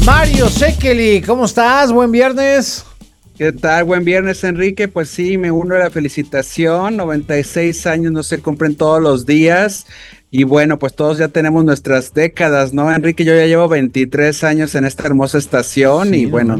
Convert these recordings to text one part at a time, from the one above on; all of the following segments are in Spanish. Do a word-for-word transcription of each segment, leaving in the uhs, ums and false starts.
Mario Sekeli, ¿cómo estás? Buen viernes. ¿Qué tal? Buen viernes, Enrique. Pues sí, me uno a la felicitación. noventa y seis años no se cumplen todos los días. Y bueno, pues todos ya tenemos nuestras décadas, ¿no, Enrique? Yo ya llevo veintitrés años en esta hermosa estación sí, y bueno,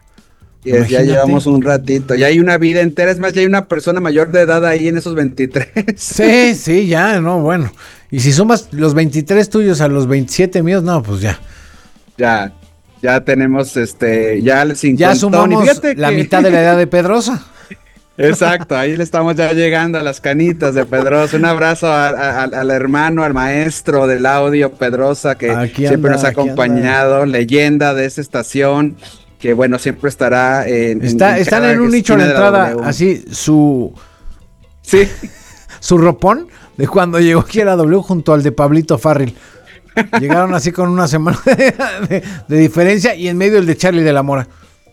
no ya llevamos un ratito. Ya hay una vida entera, es más, ya hay una persona mayor de edad ahí en esos veintitrés. Sí, sí, ya, no, bueno. Y si sumas los veintitrés tuyos a los veintisiete míos, no, pues ya. Ya. Ya tenemos, este, ya el cincuenta. Ya sumamos la que... mitad de la edad de Pedrosa. Exacto, ahí le estamos ya llegando a las canitas de Pedrosa. Un abrazo a, a, al hermano, al maestro del audio, Pedrosa, que aquí siempre anda, nos ha acompañado, leyenda de esta estación, que bueno, siempre estará en... Está, en están en un nicho de entrada, de así, su... Sí. Su ropón de cuando llegó aquí a la W junto al de Pablito Farril. Llegaron así con una semana de, de, de diferencia y en medio el de Charlie de la Mora.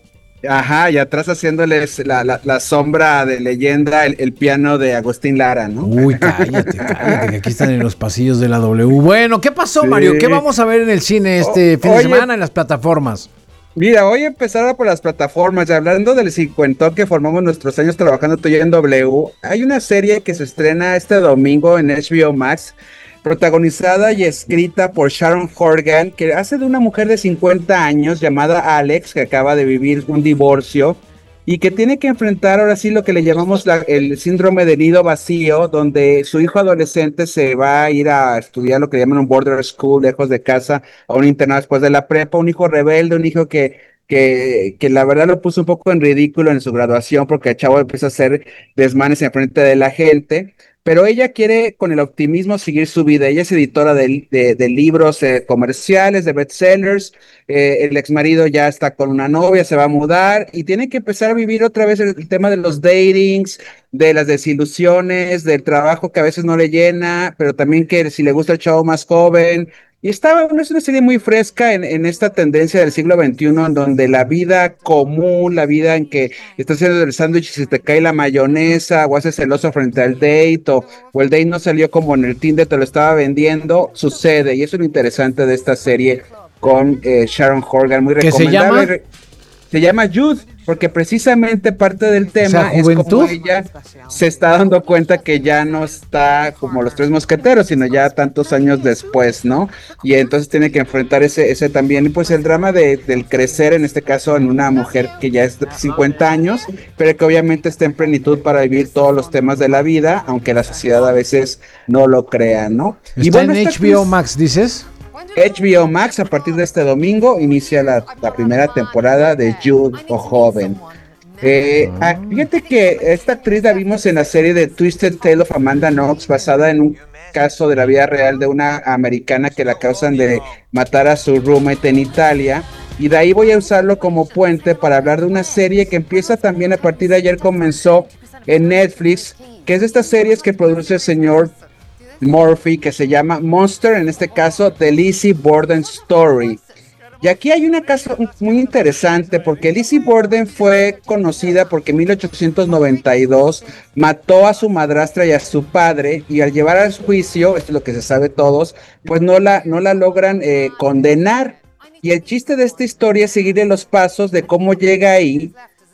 Ajá, y atrás haciéndoles la, la, la sombra de leyenda, el, el piano de Agustín Lara, ¿no? Uy, cállate, cállate, que aquí están en los pasillos de la W. Bueno, ¿qué pasó, sí. Mario? ¿Qué vamos a ver en el cine este o, fin de oye, semana en las plataformas? Mira, voy a empezar por las plataformas, y hablando del cincuentón que formamos nuestros años trabajando tú y yo en W, hay una serie que se estrena este domingo en H B O Max, protagonizada y escrita por Sharon Horgan, que hace de una mujer de cincuenta años llamada Alex, que acaba de vivir un divorcio y que tiene que enfrentar ahora sí lo que le llamamos la, el síndrome del nido vacío, donde su hijo adolescente se va a ir a estudiar lo que llaman un border school, lejos de casa, a un internado después de la prepa, un hijo rebelde, un hijo que, que, que la verdad lo puso un poco en ridículo en su graduación, porque el chavo empieza a hacer desmanes en frente de la gente. Pero ella quiere con el optimismo seguir su vida. Ella es editora de, de, de libros eh, comerciales, de bestsellers. Eh, el exmarido ya está con una novia, se va a mudar y tiene que empezar a vivir otra vez el, el tema de los datings, de las desilusiones, del trabajo que a veces no le llena, pero también que si le gusta el chavo más joven. Y estaba, es una serie muy fresca en, en esta tendencia del siglo veintiuno, en donde la vida común, la vida en que estás haciendo el sándwich y se te cae la mayonesa, o haces celoso frente al date, o, o el date no salió como en el Tinder, te lo estaba vendiendo, sucede. Y eso es lo interesante de esta serie con eh, Sharon Horgan, muy recomendable. ¿Qué se llama? Se llama Youth, porque precisamente parte del tema, o sea, es como ella se está dando cuenta que ya no está como los tres mosqueteros, sino ya tantos años después, ¿no? Y entonces tiene que enfrentar ese, ese también, pues el drama de, del crecer, en este caso en una mujer que ya es de cincuenta años, pero que obviamente está en plenitud para vivir todos los temas de la vida, aunque la sociedad a veces no lo crea, ¿no? ¿Está y bueno, en H B O Max, dices? H B O Max, a partir de este domingo inicia la, la primera temporada de Youth o Joven. Eh, ah, fíjate que esta actriz la vimos en la serie de Twisted Tale of Amanda Knox, basada en un caso de la vida real de una americana que la acusan de matar a su roommate en Italia. Y de ahí voy a usarlo como puente para hablar de una serie que empieza también a partir de ayer, comenzó en Netflix, que es de estas series que produce el señor Murphy, que se llama Monster, en este caso The Lizzie Borden Story. Y aquí hay una caso muy interesante, porque Lizzie Borden fue conocida porque en mil ochocientos noventa y dos mató a su madrastra y a su padre, y al llevar al juicio, esto es lo que se sabe todos, pues no la, no la logran eh, condenar. Y el chiste de esta historia es seguirle los pasos de cómo llega ahí.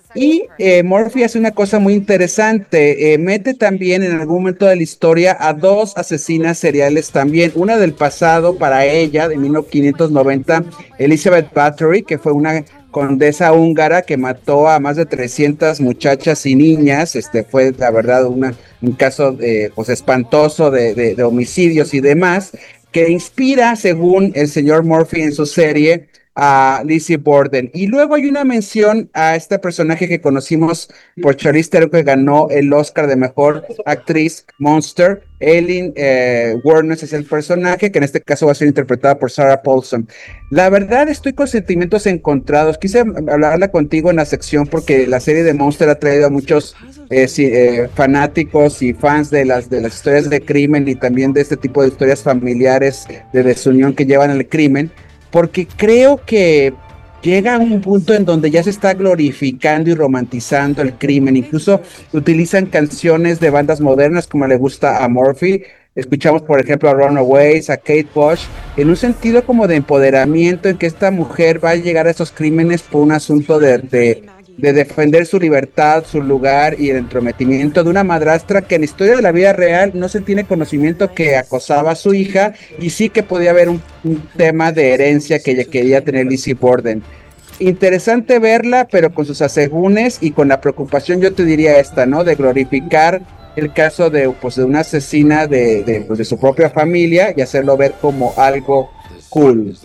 Y eh, Murphy hace una cosa muy interesante, eh, mete también en algún momento de la historia a dos asesinas seriales también, una del pasado para ella, de mil quinientos noventa, Elizabeth Bathory, que fue una condesa húngara que mató a más de trescientas muchachas y niñas. Este fue la verdad una, un caso eh, pues espantoso de, de, de homicidios y demás, que inspira, según el señor Murphy en su serie, a Lizzie Borden. Y luego hay una mención a este personaje que conocimos por Charlize Theron, que ganó el Oscar de Mejor Actriz, Monster. Eileen eh, Wuornos es el personaje, que en este caso va a ser interpretada por Sarah Paulson. La verdad, estoy con sentimientos encontrados. Quise hablarla contigo en la sección porque la serie de Monster ha traído a muchos eh, sí, eh, fanáticos y fans de las, de las historias de crimen, y también de este tipo de historias familiares de desunión que llevan al crimen, porque creo que llega a un punto en donde ya se está glorificando y romantizando el crimen. Incluso utilizan canciones de bandas modernas, como le gusta a Murphy, Escuchamos, por ejemplo, a Runaways, a Kate Bush, en un sentido como de empoderamiento, en que esta mujer va a llegar a esos crímenes por un asunto de, de, de defender su libertad, su lugar y el entrometimiento de una madrastra que en la historia de la vida real no se tiene conocimiento que acosaba a su hija, y sí que podía haber un, un tema de herencia que ella quería tener Lizzie Borden. Interesante verla, pero con sus asegúnes y con la preocupación, yo te diría esta, ¿no? De glorificar el caso de, pues, de una asesina de, de, pues, de su propia familia y hacerlo ver como algo cool.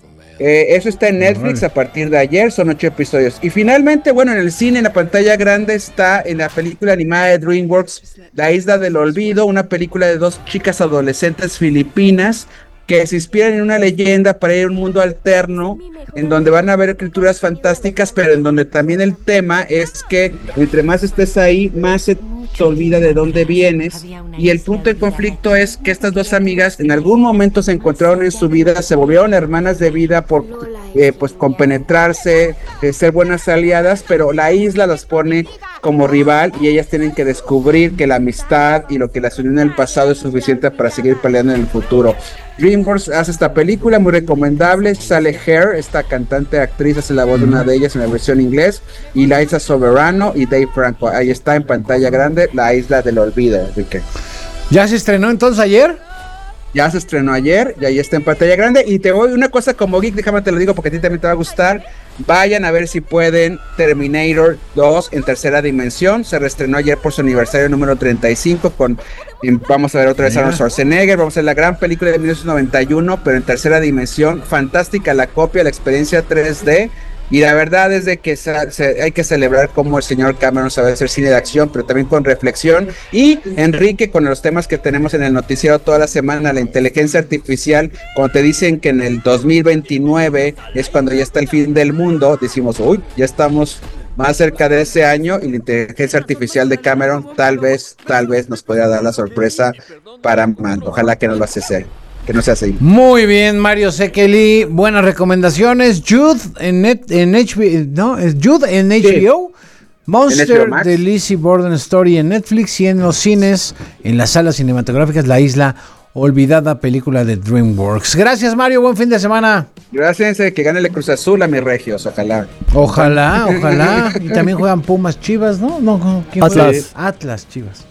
Eh, eso está en Netflix a partir de ayer, son ocho episodios. Y finalmente, bueno, en el cine, en la pantalla grande, está en la película animada de DreamWorks, La Isla del Olvido, una película de dos chicas adolescentes filipinas que se inspiran en una leyenda para ir a un mundo alterno, en donde van a haber criaturas fantásticas, pero en donde también el tema es que entre más estés ahí, más se te olvida de dónde vienes, y el punto de conflicto es que estas dos amigas en algún momento se encontraron en su vida, se volvieron hermanas de vida por eh, pues compenetrarse, eh, ser buenas aliadas, pero la isla las pone como rival y ellas tienen que descubrir que la amistad y lo que las unió en el pasado es suficiente para seguir peleando en el futuro. DreamWorks hace esta película muy recomendable, sale Hair, esta cantante actriz hace la voz de una de ellas en la versión inglés, y Liza Soberano y Dave Franco. Ahí está en pantalla grande, La Isla del Olvido, Enrique. ¿Ya se estrenó entonces ayer? Ya se estrenó ayer y ahí está en pantalla grande. Y te voy una cosa como geek, déjame te lo digo porque a ti también te va a gustar. Vayan a ver si pueden Terminator dos en tercera dimensión. Se reestrenó ayer por su aniversario número treinta y cinco con, vamos a ver otra vez a Arnold Schwarzenegger, vamos a ver la gran película de mil novecientos noventa y uno, pero en tercera dimensión. Fantástica la copia, la experiencia tres D. Y la verdad es de que se, se, hay que celebrar cómo el señor Cameron sabe hacer cine de acción, pero también con reflexión. Y Enrique, con los temas que tenemos en el noticiero toda la semana, la inteligencia artificial, cuando te dicen que en el dos mil veintinueve es cuando ya está el fin del mundo, decimos, uy, ya estamos más cerca de ese año, y la inteligencia artificial de Cameron tal vez, tal vez nos pueda dar la sorpresa para man. Ojalá que no lo hace ser. Que no se hace. Muy bien, Mario Sekeli, buenas recomendaciones. Jude en, net, en H B O, no, es Jude en H B O. Sí. Monster de Lizzie Borden Story en Netflix, y en los cines, en las salas cinematográficas, La Isla Olvidada, película de DreamWorks. Gracias, Mario, buen fin de semana. Gracias, eh, que gane el Cruz Azul a mis regios, ojalá. Ojalá, ojalá. Y también juegan Pumas Chivas, ¿no? no ¿quién Atlas. Juega? Atlas Chivas.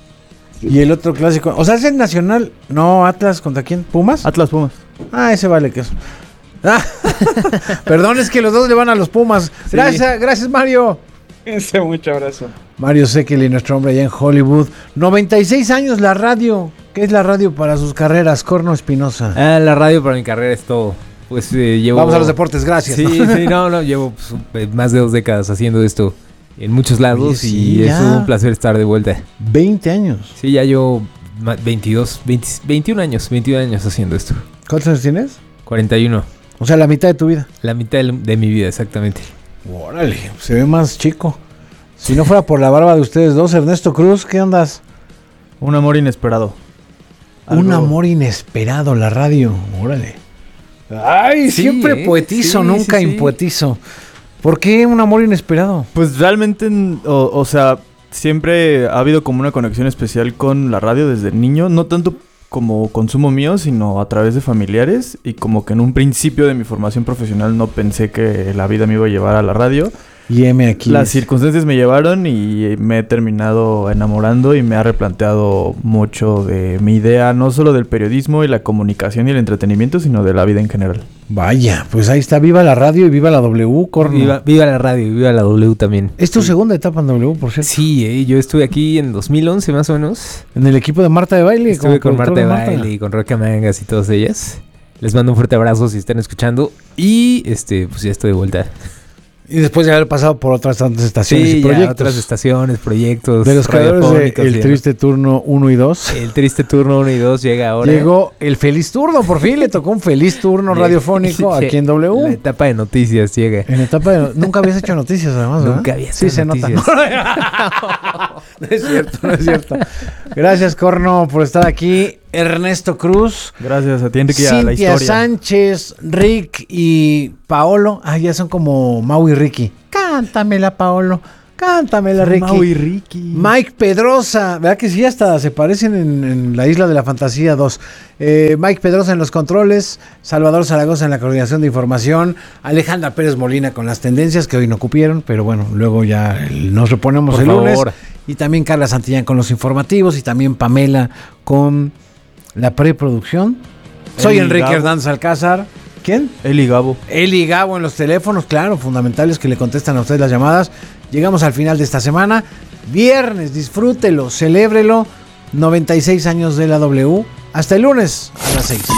Y el otro clásico, o sea, es el Nacional, no, Atlas, ¿contra quién? ¿Pumas? Atlas Pumas. Ah, ese vale que eso. Ah, perdón, es que los dos le van a los Pumas. Sí. Gracias, gracias, Mario. Ese mucho abrazo. Mario Sekeli, nuestro hombre allá en Hollywood. noventa y seis años la radio. ¿Qué es la radio para sus carreras, Corno Espinosa? Ah, la radio para mi carrera es todo. Pues eh, llevo... Vamos a los deportes, gracias. Sí, ¿no? sí, no, no, llevo pues, más de dos décadas haciendo esto en muchos lados. Oye, sí, y ya. Es un placer estar de vuelta. veinte años. Sí, ya yo veintidós, veinte, veintiún años, veintiún años haciendo esto. ¿Cuántos años tienes? cuarenta y uno. O sea, la mitad de tu vida. La mitad de, de mi vida, exactamente. Órale, se ve más chico. Si no fuera por la barba de ustedes dos, Ernesto Cruz, ¿qué andas? Un amor inesperado. Algo... Un amor inesperado, la radio. Órale. Ay, sí, siempre eh, poetizo, sí, nunca sí, sí. impoetizo. ¿Por qué un amor inesperado? Pues realmente, o, o sea, siempre ha habido como una conexión especial con la radio desde niño. No tanto como consumo mío, sino a través de familiares. Y como que en un principio de mi formación profesional no pensé que la vida me iba a llevar a la radio. Y M aquí. Las circunstancias me llevaron y me he terminado enamorando y me ha replanteado mucho de mi idea, no solo del periodismo y la comunicación y el entretenimiento, sino de la vida en general. Vaya, pues ahí está, viva la radio y viva la W, Corno. Viva, viva la radio y viva la W también. ¿Es tu sí. segunda etapa en W, por cierto? Sí, eh, yo estuve aquí en dos mil once más o menos. En el equipo de Marta de Baile. Estuve con Marta de Baile Marta. y con Roca Mangas y todas ellas. Les mando un fuerte abrazo si están escuchando. Y este, pues ya estoy de vuelta. Y después de haber pasado por otras tantas estaciones sí, y proyectos. Ya, otras estaciones, proyectos. De los creadores de El Triste Turno uno y dos. El Triste Turno uno y dos llega ahora. Llegó el Feliz Turno, por fin le tocó un Feliz Turno radiofónico sí, aquí en W. La etapa de noticias llega. En etapa de... Nunca habías hecho noticias además, ¿verdad? Nunca había hecho sí, noticias. Se nota. No es cierto, no es cierto. Gracias, Corno, por estar aquí. Ernesto Cruz. Gracias a ti, Enrique, a la historia. Cintia Sánchez, Rick y Paolo. Ah, ya son como Mau y Ricky. Cántamela, Paolo. Cántamela, Ricky. Mau y Ricky. Mike Pedrosa, ¿verdad que sí? Hasta se parecen en, en la Isla de la Fantasía dos. Eh, Mike Pedrosa en los controles, Salvador Zaragoza en la coordinación de información, Alejandra Pérez Molina con las tendencias que hoy no cupieron, pero bueno, luego ya el, nos reponemos Por el favor. lunes. Y también Carla Santillán con los informativos y también Pamela con la preproducción. Soy Eli Enrique Gabo. Hernández Alcázar. ¿Quién? Eli Gabo. Eli Gabo en los teléfonos, claro, fundamentales que le contestan a ustedes las llamadas. Llegamos al final de esta semana. Viernes, disfrútelo, celébrelo. noventa y seis años de la W. Hasta el lunes a las seis.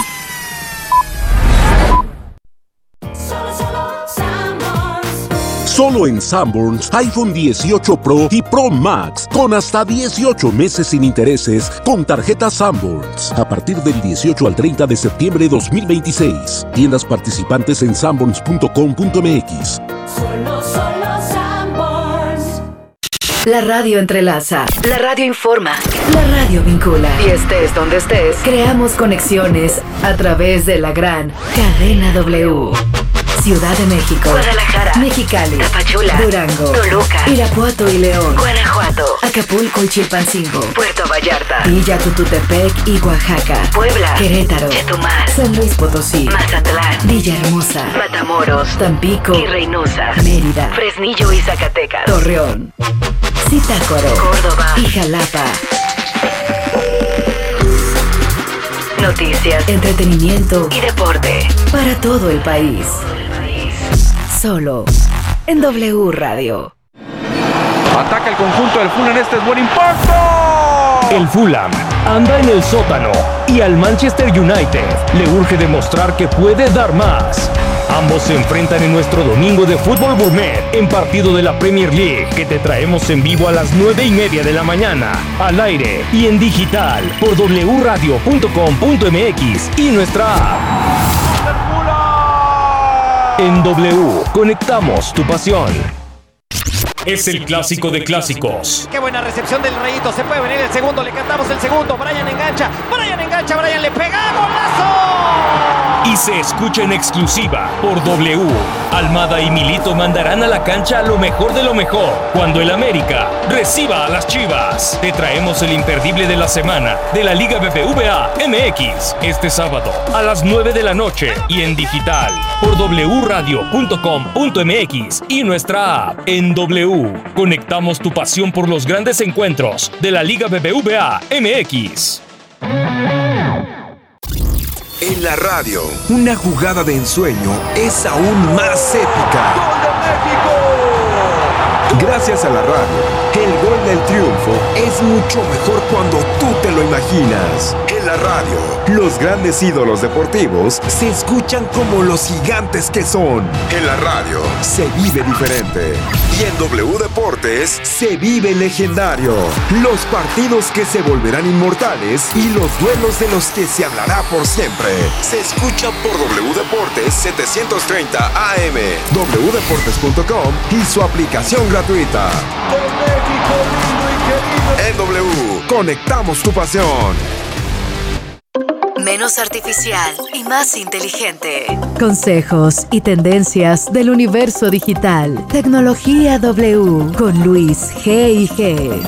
Solo en Sanborns, iPhone dieciocho Pro y Pro Max con hasta dieciocho meses sin intereses con tarjeta Sanborns. A partir del dieciocho al treinta de septiembre de dos mil veintiséis. Tiendas participantes en sanborns punto com punto m x. Solo, solo Sanborns. La radio entrelaza, la radio informa, la radio vincula. Y estés donde estés, creamos conexiones a través de la gran cadena W. Ciudad de México, Guadalajara, Mexicali, Tapachula, Durango, Toluca, Irapuato y León, Guanajuato, Acapulco y Chilpancingo, Puerto Vallarta, Villa Tututepec y Oaxaca, Puebla, Querétaro, Chetumal, San Luis Potosí, Mazatlán, Villahermosa, Matamoros, Tampico y Reynosa, Mérida, Fresnillo y Zacatecas, Torreón, Zitácuaro, Córdoba y Jalapa. Noticias, entretenimiento y deporte para todo el país. Solo en W Radio. Ataca el conjunto del Fulham, este es buen impacto. El Fulham anda en el sótano y al Manchester United le urge demostrar que puede dar más. Ambos se enfrentan en nuestro domingo de fútbol gourmet en partido de la Premier League que te traemos en vivo a las nueve y media de la mañana, al aire y en digital por w radio punto com punto m x y nuestra app. En W, conectamos tu pasión. Es el clásico de clásicos. Qué buena recepción del Rayito, se puede venir el segundo, le cantamos el segundo, Brian engancha, Brian engancha, Brian le pega, ¡golazo! Y se escucha en exclusiva por W. Almada y Milito mandarán a la cancha lo mejor de lo mejor cuando el América reciba a las Chivas. Te traemos el imperdible de la semana de la Liga B B V A M X este sábado a las nueve de la noche y en digital por w radio punto com punto m x y nuestra app. En W conectamos tu pasión por los grandes encuentros de la Liga B B V A M X. En la radio, una jugada de ensueño es aún más épica. ¡Gol de México! Gracias a la radio, el gol del triunfo es mucho mejor cuando tú te lo imaginas. En la radio, los grandes ídolos deportivos se escuchan como los gigantes que son. En la radio, se vive diferente. Y en W Deportes, se vive legendario. Los partidos que se volverán inmortales y los duelos de los que se hablará por siempre. Se escucha por W Deportes setecientos treinta A M, w deportes punto com y su aplicación gratuita. ¡De México, lindo y querido! En W, conectamos tu pasión. Menos artificial y más inteligente. Consejos y tendencias del universo digital. Tecnología W con Luis G y G.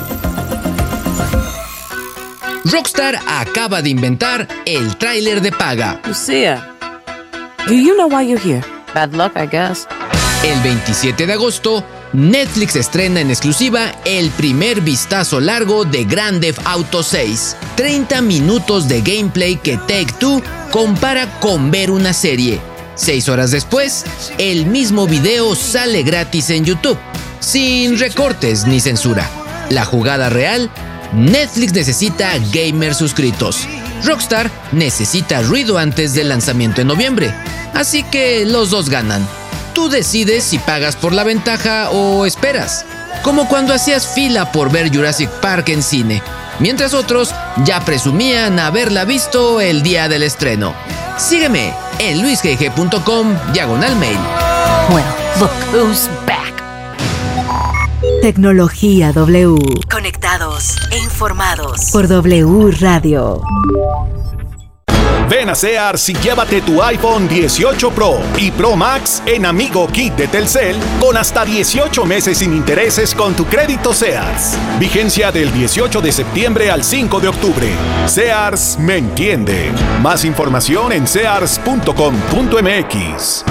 Rockstar acaba de inventar el tráiler de paga. Lucia, do you know why you're here? Bad luck, I guess. El veintisiete de agosto, Netflix estrena en exclusiva el primer vistazo largo de Grand Theft Auto seis. treinta minutos de gameplay que Take-Two compara con ver una serie. Seis horas después, el mismo video sale gratis en YouTube, sin recortes ni censura. La jugada real, Netflix necesita gamers suscritos. Rockstar necesita ruido antes del lanzamiento en noviembre. Así que los dos ganan. Tú decides si pagas por la ventaja o esperas. Como cuando hacías fila por ver Jurassic Park en cine, mientras otros ya presumían haberla visto el día del estreno. Sígueme en luis g g punto com diagonal mail. Well, look who's back. Tecnología W. Conectados e informados por W Radio. Ven a Sears y llévate tu iPhone dieciocho Pro y Pro Max en Amigo Kit de Telcel con hasta dieciocho meses sin intereses con tu crédito Sears. Vigencia del dieciocho de septiembre al cinco de octubre. Sears me entiende. Más información en sears punto com punto m x.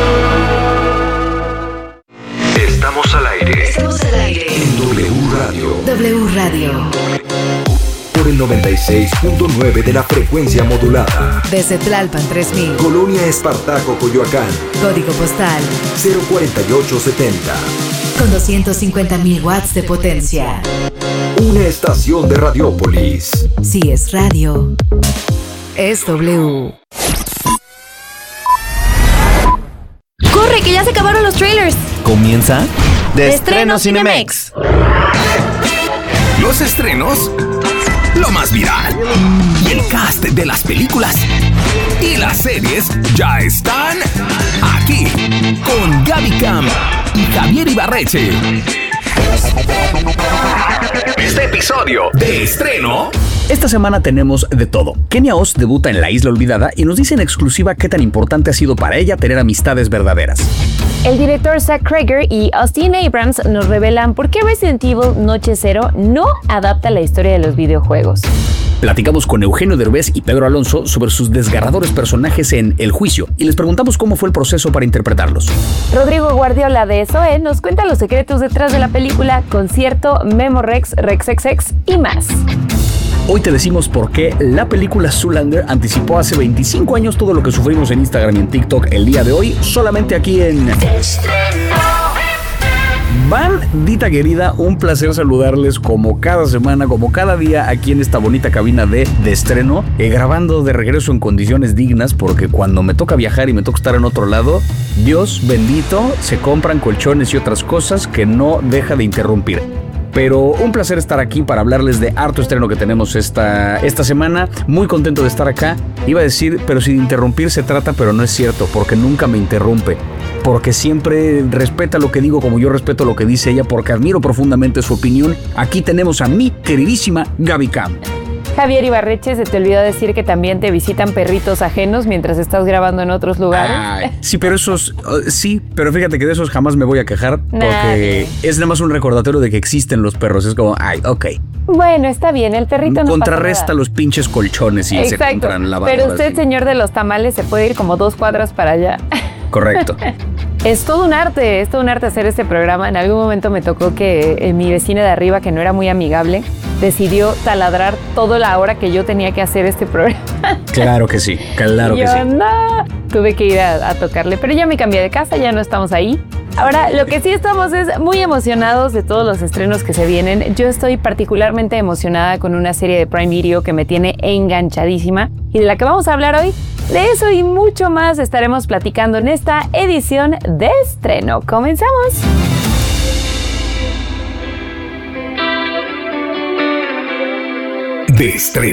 Estamos al aire. Estamos al aire. En W Radio. W Radio. Por el noventa y seis punto nueve de la frecuencia modulada. Desde Tlalpan tres mil. Colonia Espartaco, Coyoacán. Código postal cero cuarenta y ocho setenta. con doscientos cincuenta mil watts de potencia. Una estación de Radiópolis. Si es radio, es W. ¡Corre, que ya se acabaron los trailers! Comienza De Estreno Cinemex. Los estrenos, lo más viral, y el cast de las películas y las series ya están aquí con Gaby Cam y Javier Ibarreche. Este episodio de estreno. Esta semana tenemos de todo. Kenya Oz debuta en La Isla Olvidada y nos dice en exclusiva qué tan importante ha sido para ella tener amistades verdaderas. El director Zack Cregger y Austin Abrams nos revelan por qué Resident Evil Noche Cero no adapta la historia de los videojuegos. Platicamos con Eugenio Derbez y Pedro Alonso sobre sus desgarradores personajes en El Juicio y les preguntamos cómo fue el proceso para interpretarlos. Rodrigo Guardiola de S O E nos cuenta los secretos detrás de la película, concierto, Memorex, Rexexex y más. Hoy te decimos por qué la película Zoolander anticipó hace veinticinco años todo lo que sufrimos en Instagram y en TikTok el día de hoy, solamente aquí en... Bandita querida, un placer saludarles como cada semana, como cada día aquí en esta bonita cabina de, de estreno, eh, grabando de regreso en condiciones dignas, porque cuando me toca viajar y me toca estar en otro lado, Dios bendito, se compran colchones y otras cosas que no deja de interrumpir. Pero un placer estar aquí para hablarles de harto estreno que tenemos esta, esta semana. Muy contento de estar acá. Iba a decir, pero si de interrumpir se trata, pero no es cierto, porque nunca me interrumpe. Porque siempre respeta lo que digo como yo respeto lo que dice ella, porque admiro profundamente su opinión. Aquí tenemos a mi queridísima Gaby Cam. Javier Ibarreche, se te olvidó decir que también te visitan perritos ajenos mientras estás grabando en otros lugares. Ay, sí, pero esos, uh, sí, pero fíjate que de esos jamás me voy a quejar, porque Nadie. es nada más un recordatorio de que existen los perros. Es como, ay, ok. Bueno, está bien, el perrito no Contrarresta pasa nada. los pinches colchones y Exacto, se compran lavadoras. pero usted, y... señor de los tamales, se puede ir como dos cuadras para allá. Correcto. Es todo un arte, es todo un arte hacer este programa. En algún momento me tocó que eh, mi vecina de arriba, que no era muy amigable, decidió taladrar toda la hora que yo tenía que hacer este programa. Claro que sí, claro y que yo, sí. No, tuve que ir a, a tocarle, pero ya me cambié de casa, ya no estamos ahí. Ahora, lo que sí estamos es muy emocionados de todos los estrenos que se vienen. Yo estoy particularmente emocionada con una serie de Prime Video que me tiene enganchadísima y de la que vamos a hablar hoy. De eso y mucho más estaremos platicando en esta edición de estreno. ¡Comenzamos! De estreno.